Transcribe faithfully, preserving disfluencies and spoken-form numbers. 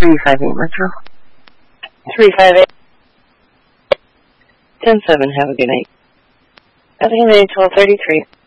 three five eight Metro. three five eight. ten seven, have a good night. Have a good night, twelve thirty-three.